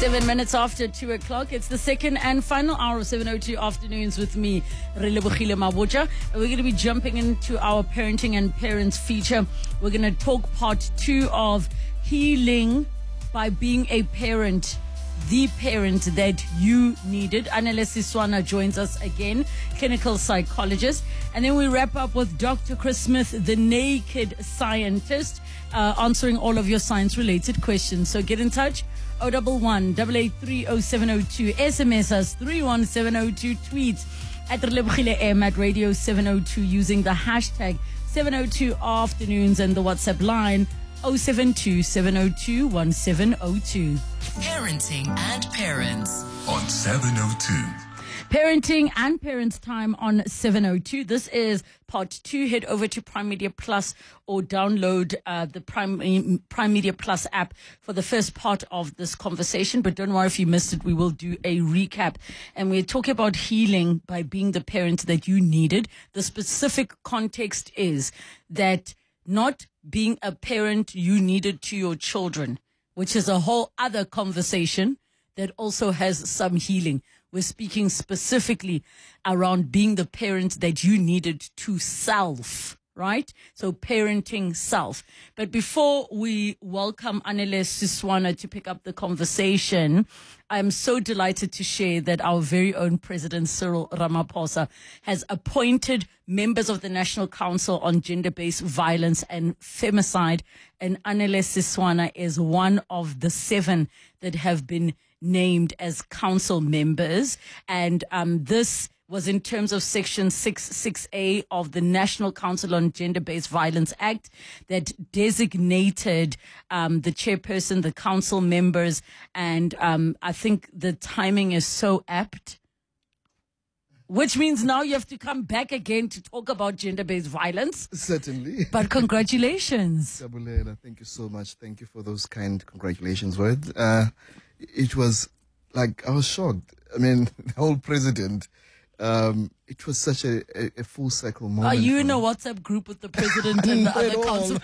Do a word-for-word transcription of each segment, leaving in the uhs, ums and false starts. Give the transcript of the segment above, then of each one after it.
Seven minutes after two o'clock. It's the second and final hour of seven oh two Afternoons with me, Relebohile Mabotja. We're going to be jumping into our parenting and parents feature. We're going to talk part two of healing by being a parent, the parent that you needed. Anele Siswana joins us again, clinical psychologist. And then we wrap up with Doctor Chris Smith, the naked scientist, uh, answering all of your science-related questions. So get in touch. oh one one, eight eight three, oh seven oh two. S M S us three one seven oh two. Tweets at Relebohile M at Radio seven oh two using the hashtag seven oh two Afternoons and the WhatsApp line oh seven two, seven oh two, one seven oh two. Parenting and Parents on seven oh two. Parenting and Parents time on seven oh two. This is part two. Head over to Prime Media Plus or download uh, the Prime, Prime Media Plus app for the first part of this conversation. But don't worry if you missed it. We will do a recap. And we're talking about healing by being the parent that you needed. The specific context is that not being a parent you needed to your children, which is a whole other conversation that also has some healing. We're speaking specifically around being the parent that you needed to self, right? So parenting self. But before we welcome Anele Siswana to pick up the conversation, I'm so delighted to share that our very own President Cyril Ramaphosa has appointed members of the National Council on Gender-Based Violence and Femicide, and Anele Siswana is one of the seven that have been named as council members. And um, this was in terms of Section six six A of the National Council on Gender-Based Violence Act that designated um, the chairperson, the council members, and um, I think the timing is so apt, which means now you have to come back again to talk about gender-based violence. Certainly. But congratulations. Sabulela, thank you so much. Thank you for those kind congratulations words. Uh, it was like, I was shocked. I mean, the whole president, um, it was such a, a, a full cycle moment. Are you in a WhatsApp group with the president and the other council?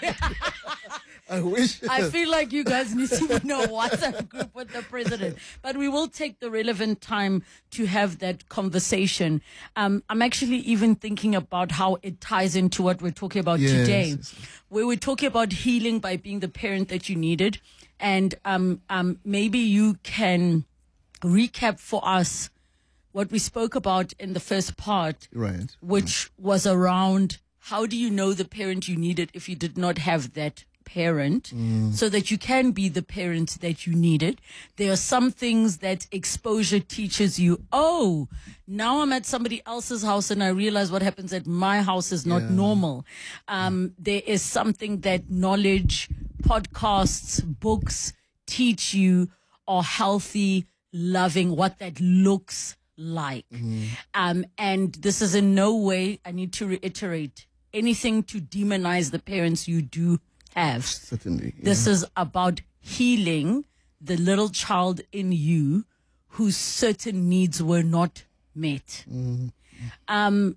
I wish. I feel like you guys need to be in a WhatsApp group with the president. But we will take the relevant time to have that conversation. Um, I'm actually even thinking about how it ties into what we're talking about yes, today, yes, yes. where we're talking about healing by being the parent that you needed. And um, um, maybe you can recap for us what we spoke about in the first part, right? which mm. was around how do you know the parent you needed if you did not have that parent, mm. so that you can be the parent that you needed. There are some things that exposure teaches you. Oh, now I'm at somebody else's house and I realize what happens at my house is not yeah. normal. Um, there is something that knowledge, podcasts, books teach you are healthy, loving, what that looks like. Mm-hmm. Um, and this is in no way, I need to reiterate, anything to demonize the parents you do have. Certainly. Yeah. This is about healing the little child in you whose certain needs were not met. Mm-hmm. Um,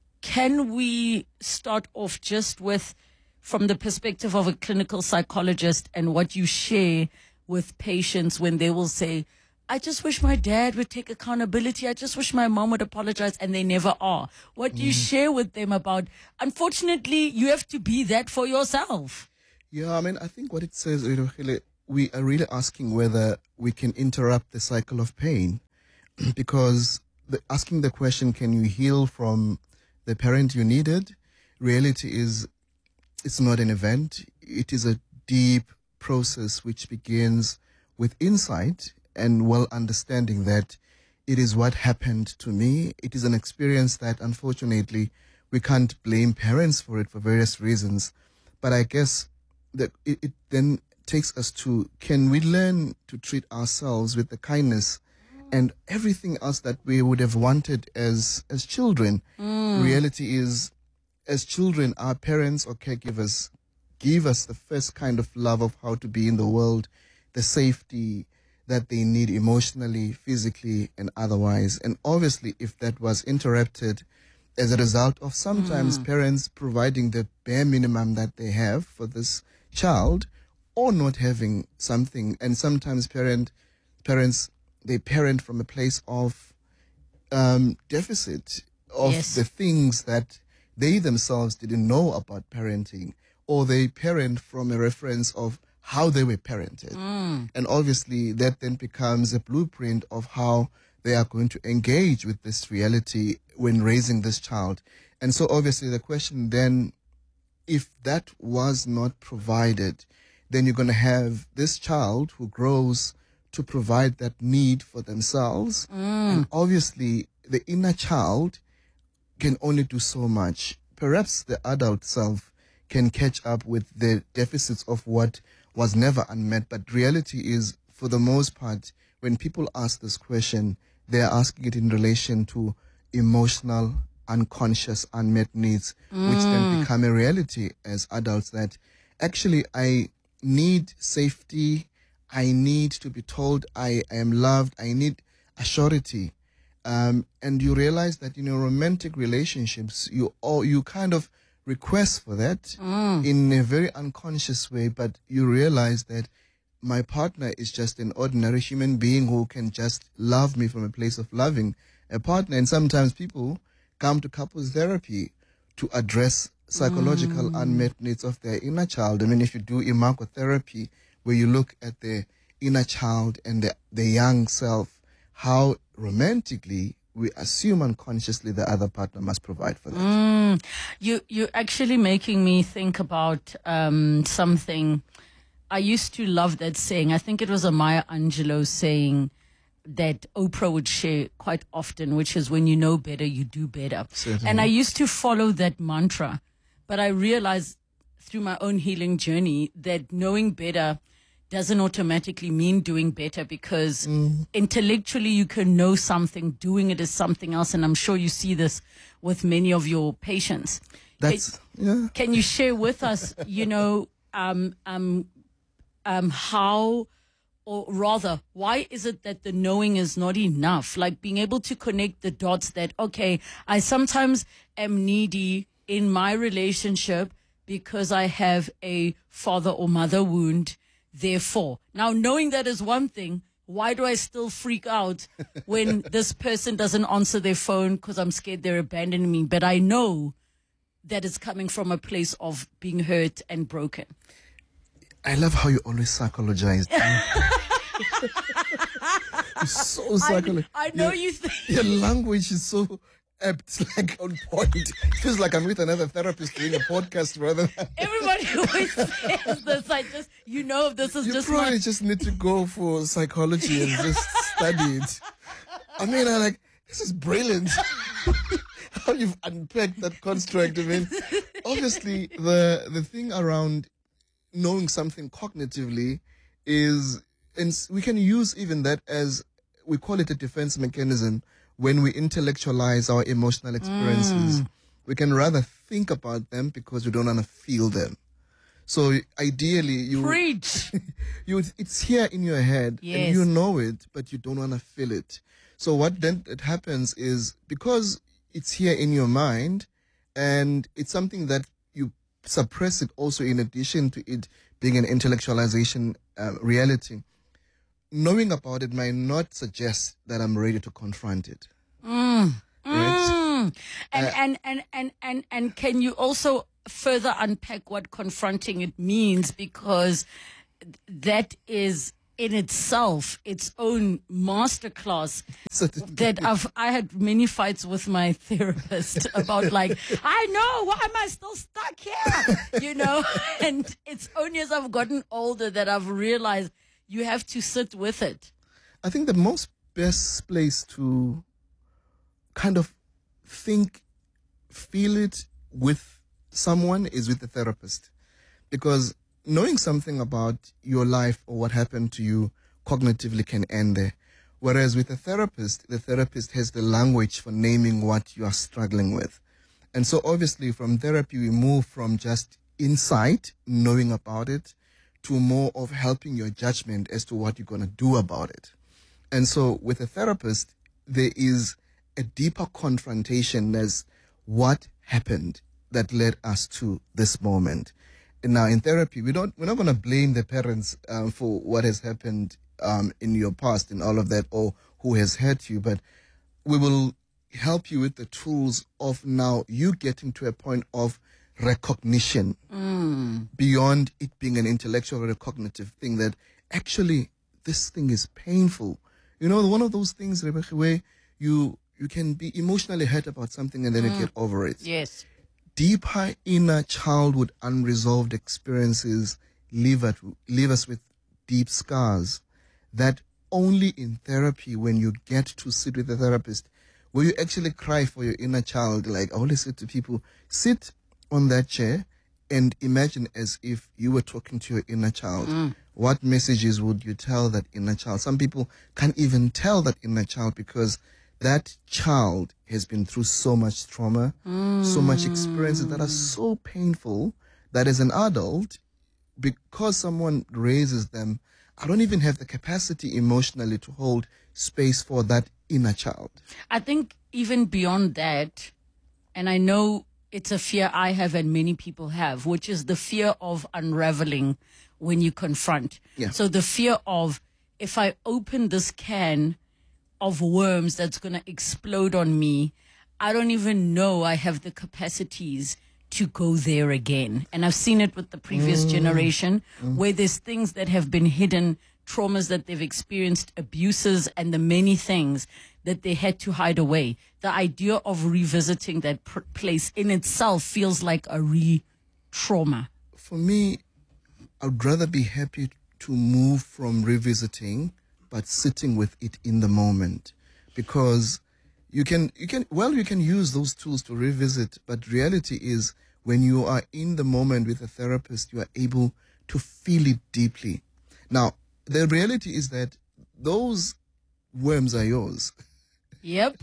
can we start off just with, from the perspective of a clinical psychologist and what you share with patients when they will say, I just wish my dad would take accountability. I just wish my mom would apologize, and they never are. What do you Mm. share with them about, unfortunately, you have to be that for yourself? Yeah, I mean, I think what it says, we are really asking whether we can interrupt the cycle of pain, because the, asking the question, can you heal from the parent you needed? Reality is, it's not an event. It is a deep process which begins with insight and well understanding that it is what happened to me. It is an experience that, unfortunately, we can't blame parents for it for various reasons. But I guess that it, it then takes us to, can we learn to treat ourselves with the kindness and everything else that we would have wanted as, as children? Mm. Reality is, as children, our parents or caregivers give us the first kind of love of how to be in the world, the safety that they need emotionally, physically, and otherwise. And obviously, if that was interrupted as a result of sometimes Mm. parents providing the bare minimum that they have for this child, or not having something, and sometimes parent parents, they parent from a place of um, deficit of Yes. the things that they themselves didn't know about parenting, or they parent from a reference of how they were parented. And obviously that then becomes a blueprint of how they are going to engage with this reality when raising this child. And so obviously the question then, if that was not provided, then you're going to have this child who grows to provide that need for themselves. And obviously the inner child can only do so much. Perhaps the adult self can catch up with the deficits of what was never unmet. But reality is, for the most part, when people ask this question, they're asking it in relation to emotional, unconscious, unmet needs, which then become a reality as adults, that actually I need safety, I need to be told I am loved, I need a surety. Um, and you realize that in your romantic relationships, you all, you kind of request for that in a very unconscious way, but you realize that my partner is just an ordinary human being who can just love me from a place of loving a partner. And sometimes people come to couples therapy to address psychological unmet needs of their inner child. I mean, if you do imago therapy, where you look at the inner child and the, the young self, how romantically we assume unconsciously the other partner must provide for that. Mm, you, you're actually making me think about um, something. I used to love that saying. I think it was a Maya Angelou saying that Oprah would share quite often, which is, when you know better, you do better. Certainly. And I used to follow that mantra, but I realized through my own healing journey that knowing better doesn't automatically mean doing better, because intellectually you can know something, doing it is something else. And I'm sure you see this with many of your patients. That's, yeah. Can you share with us, you know, um, um, um, how, or rather, why is it that the knowing is not enough? Like being able to connect the dots that, okay, I sometimes am needy in my relationship because I have a father or mother wound. Therefore, now knowing that is one thing, why do I still freak out when this person doesn't answer their phone because I'm scared they're abandoning me? But I know that it's coming from a place of being hurt and broken. I love how you always psychologize. You're so psychological. I, I know your, you think. Your language is so apt, like on point. It feels like I'm with another therapist doing a podcast rather than... Everybody always says this. I just, you know, this is You just probably my... just need to go for psychology and just study it. I mean, I like, this is brilliant. How you've unpacked that construct. I mean, obviously, the the thing around knowing something cognitively is, and we can use even that as, we call it a defense mechanism. When we intellectualize our emotional experiences, mm. we can rather think about them because we don't want to feel them. So ideally, you preach. you it's here in your head, yes. and you know it, but you don't want to feel it. So what then it happens is, because it's here in your mind, and it's something that you suppress it also, in addition to it being an intellectualization uh, reality. Knowing about it might not suggest that I'm ready to confront it. Mm. Right? Mm. And, Uh, and, and, and, and, and can you also further unpack what confronting it means? Because that is in itself its own masterclass. So that I've I had many fights with my therapist about, like, I know, why am I still stuck here? You know, and it's only as I've gotten older that I've realized you have to sit with it. I think the most best place to kind of think, feel it with someone is with the therapist. Because knowing something about your life or what happened to you cognitively can end there. Whereas with a therapist, the therapist has the language for naming what you are struggling with. And so obviously from therapy, we move from just insight, knowing about it, to more of helping your judgment as to what you're going to do about it. And so with a therapist, there is a deeper confrontation as what happened that led us to this moment. And now in therapy, we don't, we're not going to blame the parents um, for what has happened um, in your past and all of that, or who has hurt you. But we will help you with the tools of now you getting to a point of recognition Mm. beyond it being an intellectual or a cognitive thing, that actually this thing is painful. You know, one of those things, Rebecca, where you you can be emotionally hurt about something and then you get over it. Yes. Deeper inner childhood unresolved experiences leave, at, leave us with deep scars that only in therapy, when you get to sit with a therapist, where you actually cry for your inner child. Like I always say to people, sit on that chair and imagine as if you were talking to your inner child. Mm. What messages would you tell that inner child? Some people can't even tell that inner child because that child has been through so much trauma, Mm. so much experiences that are so painful that as an adult, because someone raises them, I don't even have the capacity emotionally to hold space for that inner child. I think even beyond that, and I know it's a fear I have and many people have, which is the fear of unraveling when you confront. Yeah. So the fear of, if I open this can of worms that's going to explode on me, I don't even know I have the capacities to go there again. And I've seen it with the previous Mm. generation, where there's things that have been hidden, traumas that they've experienced, abuses, and the many things that they had to hide away. The idea of revisiting that pr- place in itself feels like a re-trauma. For me, I'd rather be happy to move from revisiting, but sitting with it in the moment. Because you can, you can, well, you can use those tools to revisit, but reality is when you are in the moment with a therapist, you are able to feel it deeply. Now, the reality is that those worms are yours. Yep.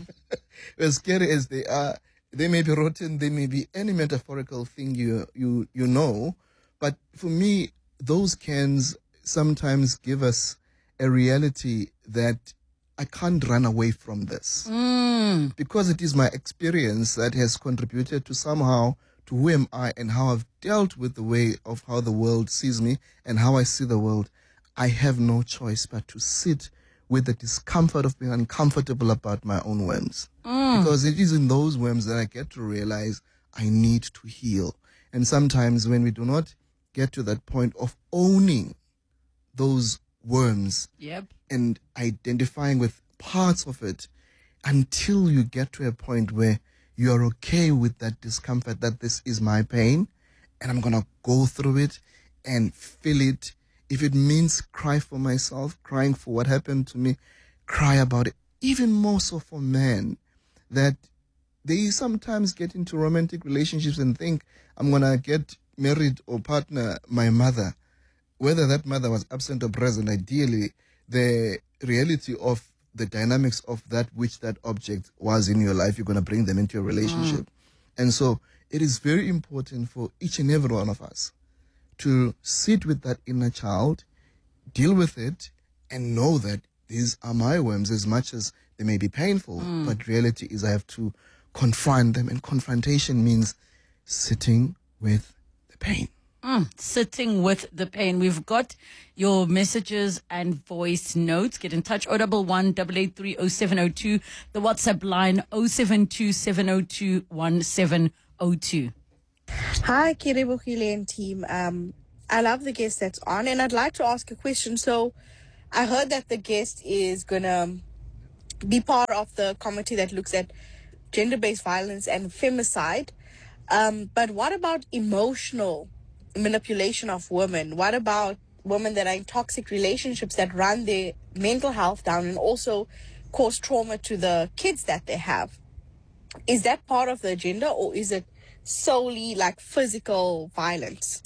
As scary as they are, they may be rotten, they may be any metaphorical thing you you you know. But for me, those cans sometimes give us a reality that I can't run away from this. Mm. Because it is my experience that has contributed to somehow to who am I and how I've dealt with the way of how the world sees me and how I see the world. I have no choice but to sit with the discomfort of being uncomfortable about my own worms. Mm. Because it is in those worms that I get to realize I need to heal. And sometimes when we do not get to that point of owning those worms Yep. and identifying with parts of it, until you get to a point where you are okay with that discomfort, that this is my pain and I'm going to go through it and feel it. If it means cry for myself, crying for what happened to me, cry about it. Even more so for men, that they sometimes get into romantic relationships and think, I'm going to get married or partner my mother. Whether that mother was absent or present, ideally, the reality of the dynamics of that which that object was in your life, you're going to bring them into your relationship. Mm. And so it is very important for each and every one of us to sit with that inner child, deal with it, and know that these are my worms as much as they may be painful. Mm. But reality is I have to confront them. And confrontation means sitting with the pain. Mm, sitting with the pain. We've got your messages and voice notes. Get in touch. oh one one, eight eight three, oh seven oh two. The WhatsApp line oh seven two, seven oh two, one seven oh two. Hi, Kerebogile and team. Um, I love the guest that's on, and I'd like to ask a question. So, I heard that the guest is gonna be part of the committee that looks at gender-based violence and femicide. Um, but what about emotional manipulation of women? What about women that are in toxic relationships that run their mental health down and also cause trauma to the kids that they have? Is that part of the agenda, or is it solely like physical violence?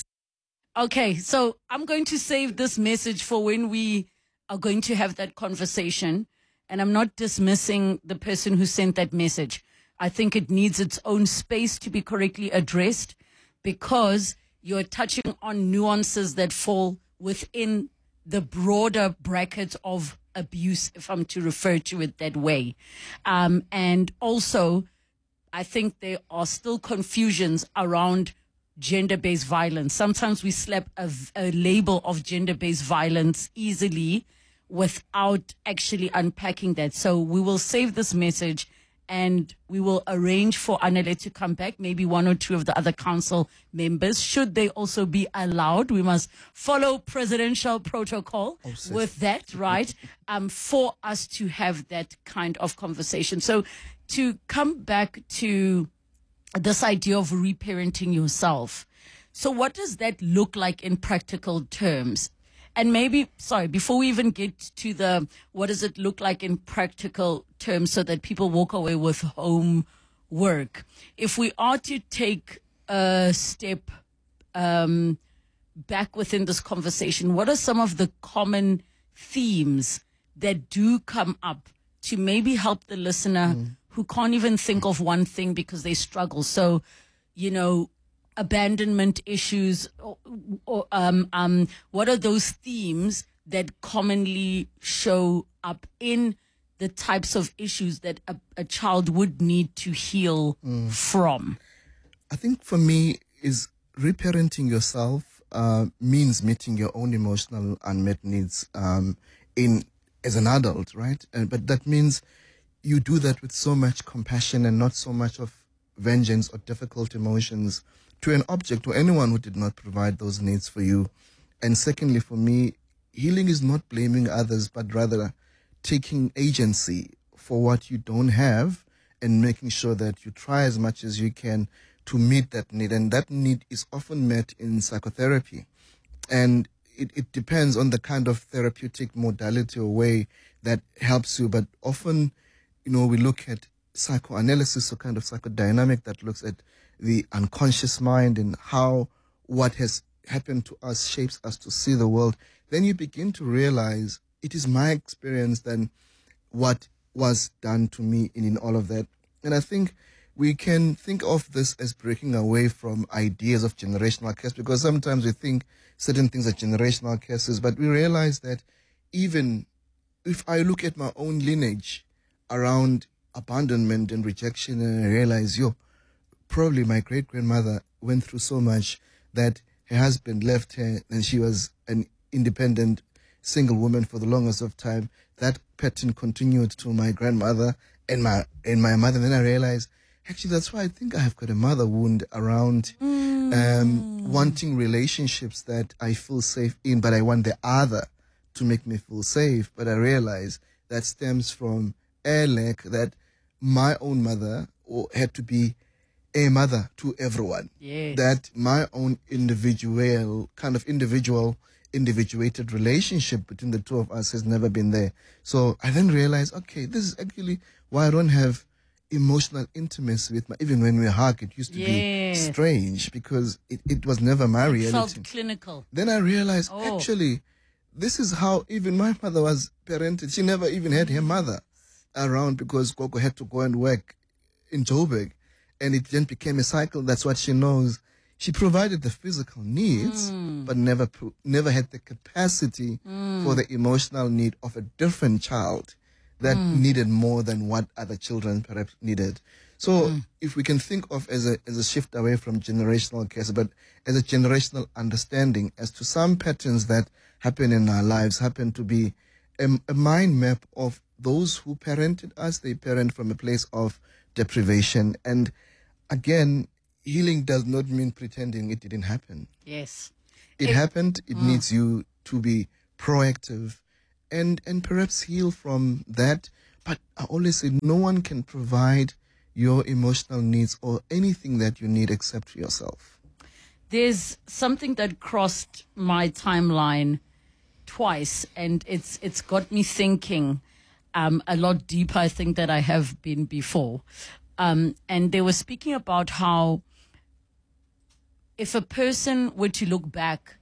Okay, so I'm going to save this message for when we are going to have that conversation. And I'm not dismissing the person who sent that message. I think it needs its own space to be correctly addressed, because you're touching on nuances that fall within the broader bracket of abuse, if I'm to refer to it that way. Um, and also, I think there are still confusions around gender-based violence. Sometimes we slap a, a label of gender-based violence easily without actually unpacking that. So we will save this message and we will arrange for Anele to come back, maybe one or two of the other council members, should they also be allowed. We must follow presidential protocol Oh, sis. with that, right, um, for us to have that kind of conversation. So to come back to this idea of reparenting yourself, so what does that look like in practical terms? And maybe, sorry, before we even get to the, what does it look like in practical terms so that people walk away with homework? If we are to take a step um, back within this conversation, what are some of the common themes that do come up to maybe help the listener mm. who can't even think of one thing because they struggle? So, you know, abandonment issues, or, or um, um, what are those themes that commonly show up in the types of issues that a, a child would need to heal mm. from? I think for me is reparenting yourself uh, means meeting your own emotional unmet needs um, in as an adult, right? Uh, but that means you do that with so much compassion and not so much of vengeance or difficult emotions to an object or anyone who did not provide those needs for you. And secondly, for me, healing is not blaming others, but rather taking agency for what you don't have and making sure that you try as much as you can to meet that need. And that need is often met in psychotherapy. And it, it depends on the kind of therapeutic modality or way that helps you. But often, you know, we look at psychoanalysis, or kind of psychodynamic that looks at the unconscious mind and how what has happened to us shapes us to see the world. Then you begin to realize it is my experience than what was done to me in, in all of that. And I think we can think of this as breaking away from ideas of generational curse, because sometimes we think certain things are generational curses, but we realize that even if I look at my own lineage around abandonment and rejection, and I realize, yo, probably my great-grandmother went through so much that her husband left her and she was an independent single woman for the longest of time. That pattern continued to my grandmother and my and my mother. And then I realized, actually, that's why I think I have got a mother wound around mm. um, wanting relationships that I feel safe in, but I want the other to make me feel safe. But I realize that stems from a lack that my own mother had to be a mother to everyone. Yes. That my own individual, kind of individual, individuated relationship between the two of us has never been there. So I then realized, okay, this is actually why I don't have emotional intimacy with my, even when we hug, it used to yes. be strange because it, it was never my it reality. Felt clinical. Then I realized, oh. actually, this is how even my mother was parented. She never even had her mother around because Gogo had to go and work in Joburg. And it then became a cycle. That's what she knows. She provided the physical needs, mm. but never pro- never had the capacity mm. for the emotional need of a different child that mm. needed more than what other children perhaps needed. So mm. if we can think of as a as a shift away from generational care, but as a generational understanding as to some patterns that happen in our lives happen to be a, a mind map of those who parented us. They parent from a place of deprivation. And again, healing does not mean pretending it didn't happen. Yes. It, it happened. It mm. needs you to be proactive and, and perhaps heal from that. But I always say no one can provide your emotional needs or anything that you need except yourself. There's something that crossed my timeline twice, and it's it's got me thinking um, a lot deeper, I think, that I have been before. Um, and they were speaking about how if a person were to look back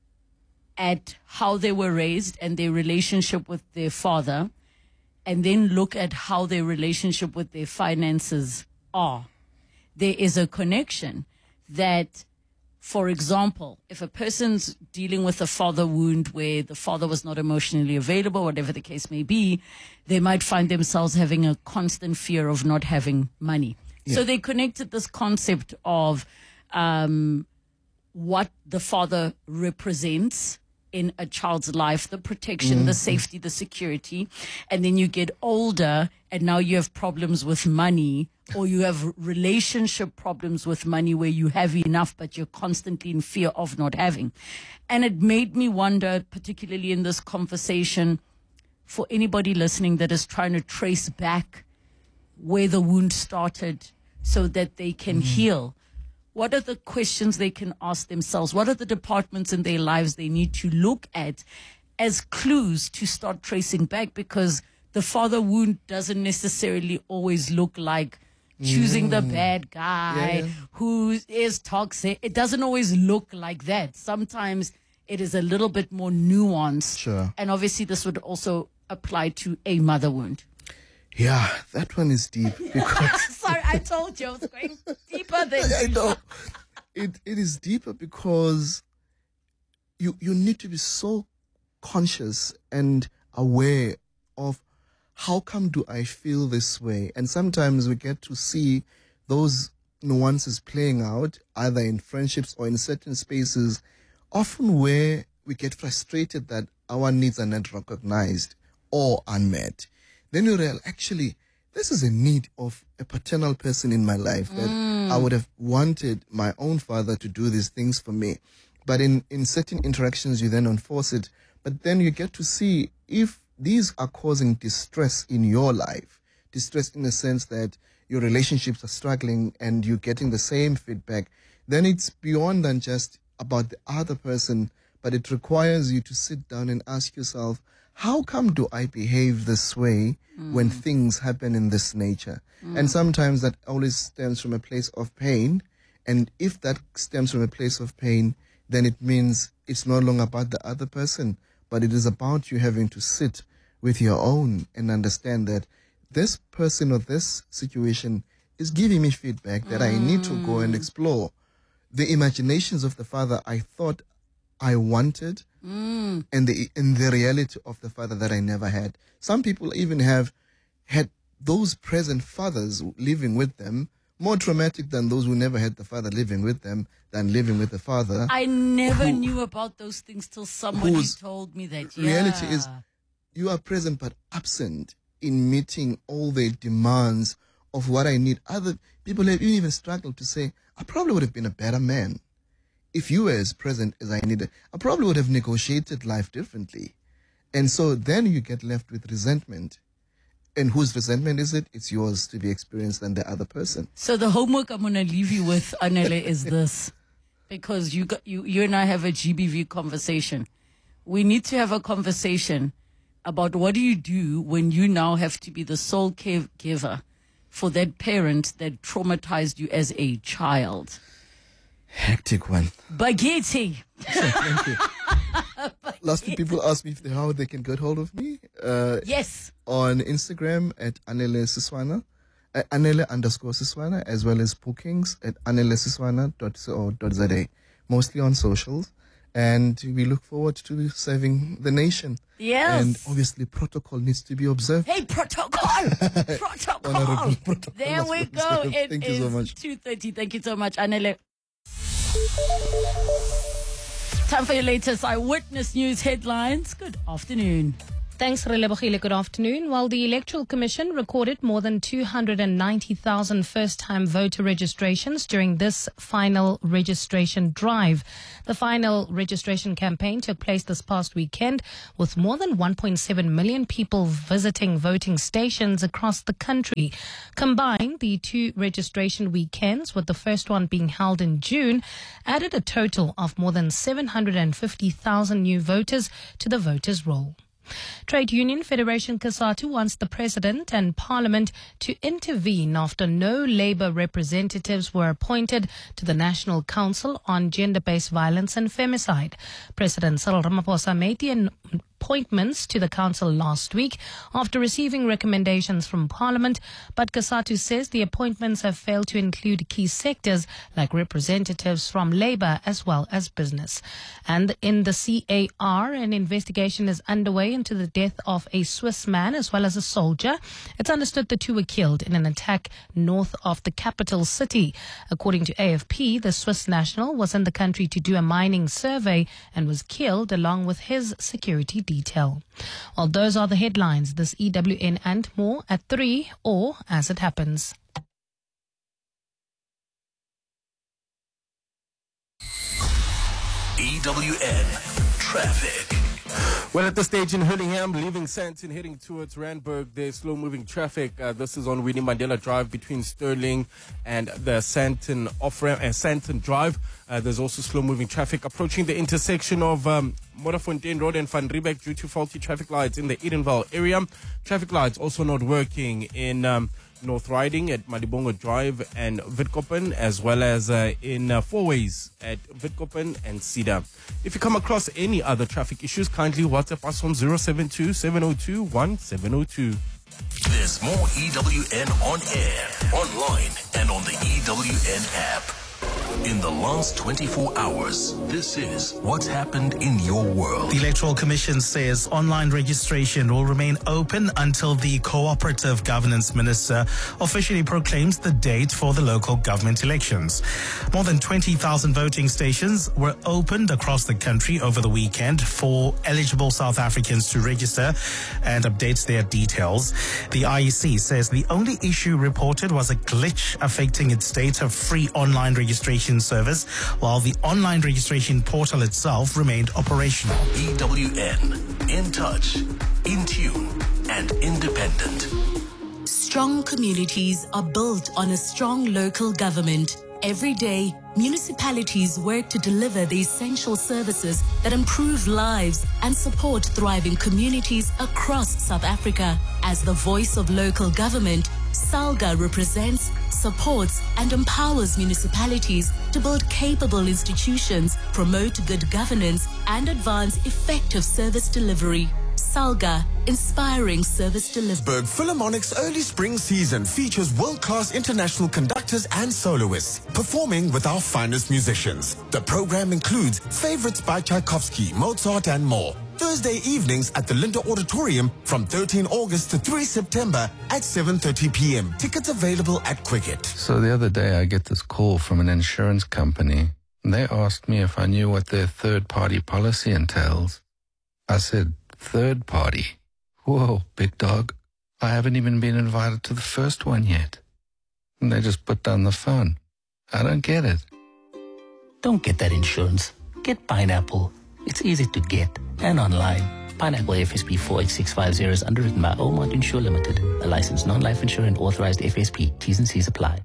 at how they were raised and their relationship with their father, and then look at how their relationship with their finances are, there is a connection that, for example, if a person's dealing with a father wound where the father was not emotionally available, whatever the case may be, they might find themselves having a constant fear of not having money. Yeah. So they connected this concept of um, what the father represents in a child's life, the protection, the safety, the security, and then you get older and now you have problems with money, or you have relationship problems with money where you have enough but you're constantly in fear of not having. And it made me wonder, particularly in this conversation, for anybody listening that is trying to trace back where the wound started so that they can mm-hmm. heal. What are the questions they can ask themselves? What are the departments in their lives they need to look at as clues to start tracing back? Because the father wound doesn't necessarily always look like choosing mm. the bad guy yeah, yeah. who is toxic. It doesn't always look like that. Sometimes it is a little bit more nuanced. Sure. And obviously this would also apply to a mother wound. Yeah, that one is deep. Because Sorry, I told you I was going deeper than I know. It it is deeper because you you need to be so conscious and aware of how come do I feel this way? And sometimes we get to see those nuances playing out either in friendships or in certain spaces, often where we get frustrated that our needs are not recognized or unmet. Then you realize, actually, this is a need of a paternal person in my life that mm. I would have wanted my own father to do these things for me. But in, in certain interactions, you then enforce it. But then you get to see if these are causing distress in your life, distress in the sense that your relationships are struggling and you're getting the same feedback, then it's beyond than just about the other person, but it requires you to sit down and ask yourself, how come do I behave this way mm. when things happen in this nature? Mm. And sometimes that always stems from a place of pain. And if that stems from a place of pain, then it means it's no longer about the other person, but it is about you having to sit with your own and understand that this person or this situation is giving me feedback that mm. I need to go and explore. The imaginations of the father I thought I wanted mm. and the in the reality of the father that I never had. Some people even have had those present fathers living with them more traumatic than those who never had the father living with them than living with the father. I never who, knew about those things till somebody told me that. Yeah. Reality is you are present but absent in meeting all the demands of what I need. Other people have even struggled to say, I probably would have been a better man if you were as present as I needed. I probably would have negotiated life differently. And so then you get left with resentment. And whose resentment is it? It's yours to be experienced than the other person. So the homework I'm going to leave you with, Anele, is this. Because you, got, you, you and I have a G B V conversation. We need to have a conversation about what do you do when you now have to be the sole caregiver for that parent that traumatized you as a child. Hectic one. Baghetti. Thank you. Last week people asked me if they, how they can get hold of me. Uh, yes. On Instagram at Anele Siswana, uh, Anele underscore Siswana, as well as bookings at anelesiswana dot co dot za. Mostly on socials. And we look forward to serving the nation. Yes. And obviously protocol needs to be observed. Hey, protocol! Protocol! protocol! There we go. It Thank is you so much. two thirty. Thank you so much, Anele. Time for your latest Eyewitness News headlines. Good afternoon. Thanks, Relebohile. Good afternoon. While the Electoral Commission recorded more than two hundred ninety thousand first-time voter registrations during this final registration drive. The final registration campaign took place this past weekend with more than one point seven million people visiting voting stations across the country. Combined, the two registration weekends, with the first one being held in June, added a total of more than seven hundred fifty thousand new voters to the voters' roll. Trade Union Federation COSATU wants the President and Parliament to intervene after no Labour representatives were appointed to the National Council on Gender-Based Violence and Femicide. President Cyril Ramaphosa made the appointments to the council last week after receiving recommendations from Parliament, but Kasatu says the appointments have failed to include key sectors like representatives from Labour as well as business. And in the C A R, an investigation is underway into the death of a Swiss man as well as a soldier. It's understood the two were killed in an attack north of the capital city. According to A F P, the Swiss national was in the country to do a mining survey and was killed along with his security detail. Well, those are the headlines. This E W N and more at three or as it happens. E W N Traffic. Well, at this stage in Hurlingham, leaving Sandton, heading towards Randburg, there's slow-moving traffic. Uh, this is on Winnie Mandela Drive between Stirling and the Sandton off-ramp, uh, Sandton Drive. Uh, there's also slow-moving traffic approaching the intersection of um, Modderfontein Road and Van Riebeck due to faulty traffic lights in the Edenvale area. Traffic lights also not working in Um, North Riding at Malibongo Drive and Witkoppen, as well as uh, in uh, four ways at Witkoppen and Cedar. If you come across any other traffic issues, kindly WhatsApp us on zero seven two, seven zero two, one seven zero two. There's more E W N on air, online, and on the E W N app. In the last twenty-four hours, this is what's happened in your world. The Electoral Commission says online registration will remain open until the Cooperative Governance Minister officially proclaims the date for the local government elections. More than twenty thousand voting stations were opened across the country over the weekend for eligible South Africans to register and update their details. The I E C says the only issue reported was a glitch affecting its data free online registration service, while the online registration portal itself remained operational. E W N, in touch, in tune, and independent. Strong communities are built on a strong local government. Every day, municipalities work to deliver the essential services that improve lives and support thriving communities across South Africa. As the voice of local government, SALGA represents, supports, and empowers municipalities to build capable institutions, promote good governance, and advance effective service delivery. SALGA, inspiring service delivery. Berg Philharmonic's early spring season features world-class international conductors and soloists performing with our finest musicians. The program includes favorites by Tchaikovsky, Mozart, and more. Thursday evenings at the Linda Auditorium from thirteenth August to third September at seven thirty p.m. Tickets available at Quicket. So the other day I get this call from an insurance company. They asked me if I knew what their third-party policy entails. I said, third party? Whoa, big dog. I haven't even been invited to the first one yet. And they just put down the phone. I don't get it. Don't get that insurance. Get Pineapple. It's easy to get and online. Pineapple F S P four eight six five zero is underwritten by Omart Insure Limited, a licensed non-life insurer and authorized F S P. T's and C's apply.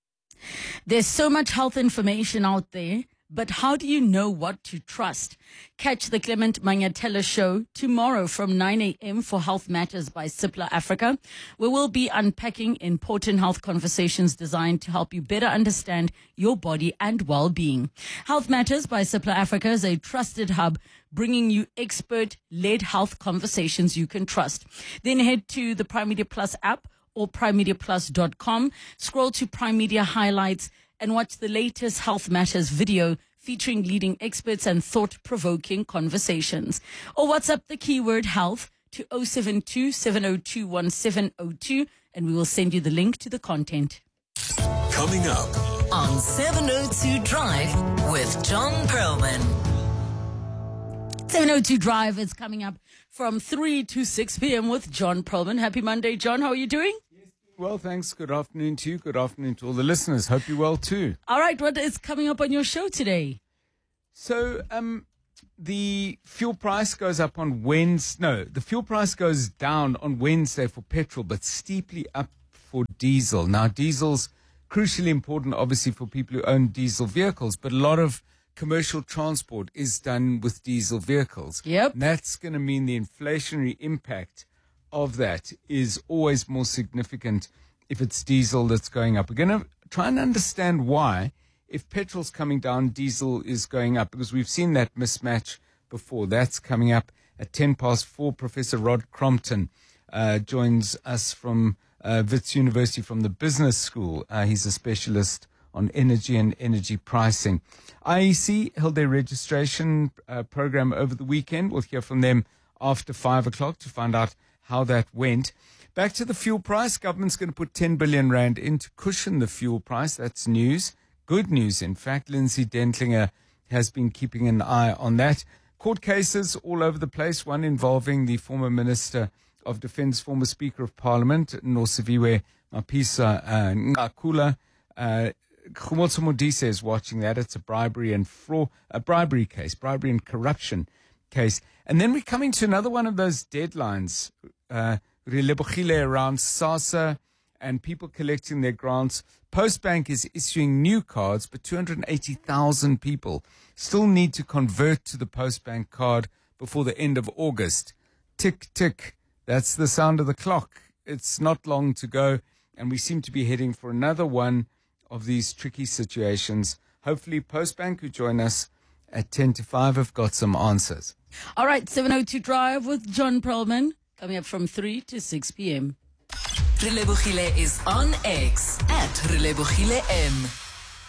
There's so much health information out there, but how do you know what to trust? Catch the Clement Mangatela show tomorrow from nine a.m. for Health Matters by Cipla Africa, where we'll be unpacking important health conversations designed to help you better understand your body and well-being. Health Matters by Cipla Africa is a trusted hub bringing you expert-led health conversations you can trust. Then head to the Prime Media Plus app or prime media plus dot com, scroll to Prime Media Highlights, and watch the latest Health Matters video featuring leading experts and thought-provoking conversations. Or WhatsApp the keyword health to zero seven two, seven zero two, one seven zero two, and we will send you the link to the content. Coming up on seven oh two Drive with John Perlman. seven oh two Drive is coming up from three to six p.m. with John Perlman. Happy Monday, John. How are you doing? Well, thanks. Good afternoon to you. Good afternoon to all the listeners. Hope you're well too. All right. What is coming up on your show today? So, um, the fuel price goes up on Wednesday. No, the fuel price goes down on Wednesday for petrol, but steeply up for diesel. Now, diesel's crucially important, obviously, for people who own diesel vehicles, but a lot of commercial transport is done with diesel vehicles. Yep. And that's going to mean the inflationary impact of that is always more significant if it's diesel that's going up. We're going to try and understand why, if petrol's coming down, diesel is going up, because we've seen that mismatch before. That's coming up. At ten past four, Professor Rod Crompton uh, joins us from uh, Wits University from the Business School. Uh, he's a specialist on energy and energy pricing. I E C held their registration uh, program over the weekend. We'll hear from them after five o'clock to find out how that went. Back to the fuel price. Government's going to put ten billion rand in to cushion the fuel price. That's news. Good news, in fact. Lindsay Dentlinger has been keeping an eye on that. Court cases all over the place, one involving the former Minister of Defence, former Speaker of Parliament, Nosiviwe Mapisa uh, Ngakula. Uh, Khumotso Modise is watching that. It's a bribery and fraud, a bribery case, bribery and corruption case. And then we're coming to another one of those deadlines, uh, Relebogile around SASSA and people collecting their grants. Postbank is issuing new cards, but two hundred eighty thousand people still need to convert to the Postbank card before the end of August. Tick, tick. That's the sound of the clock. It's not long to go, and we seem to be heading for another one of these tricky situations. Hopefully Postbank, who join us at ten to five, have got some answers. All right, seven oh two Drive with John Perlman, coming up from three to six p.m. Relebogile is on X at Relebogile M.